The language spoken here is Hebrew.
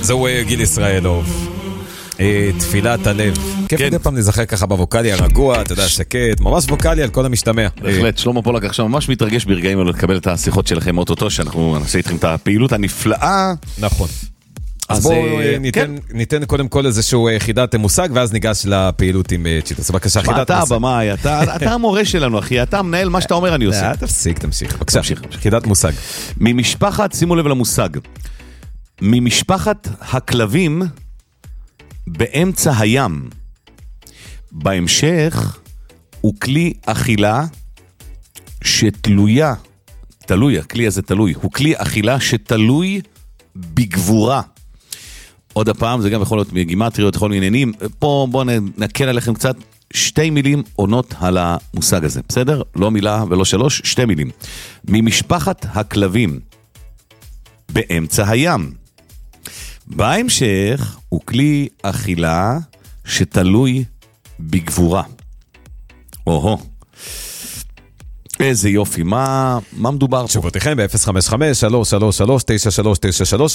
זהו גיל ישראלוב. תפילת הלב. כיף מדי פעם נזכר ככה בווקלי הרגוע, אתה יודע, שקט, ממש ווקלי על כל המשתמע. בהחלט, שלמה פולק עכשיו ממש מתרגש ברגעים האלו לקבל את השיחות שלכם אוטוטו, שאנחנו נעשה איתכם את הפעילות הנפלאה. נכון. אז בואו ניתן קודם כל איזשהו חידת מושג, ואז ניגש לפעילות עם צ'יטוס. בבקשה, חידת מושג. אתה הבמאי, אתה המורה שלנו, אחי, אתה מנהל מה שאתה אומר אני עושה. תמשיך. בבקשה, חידת מושג. ממשפחת, שימו לב למושג, ממשפחת הכלבים באמצע הים. בהמשך הוא כלי אכילה שתלויה, הכלי הזה תלוי, הוא כלי אכילה שתלוי בגבורה. עוד הפעם, זה גם יכול להיות מגימטריות, יכול להיות עניינים. פה בואו נקל עליכם קצת. 2 מילים עונות על המושג הזה, בסדר? לא מילה ולא 3, 2 מילים. ממשפחת הכלבים באמצע הים. בהמשך הוא כלי אכילה שתלוי בגבורה. אוהו. איזה יופי, מה מדובר פה? תשובותיכם ב-055-333-9393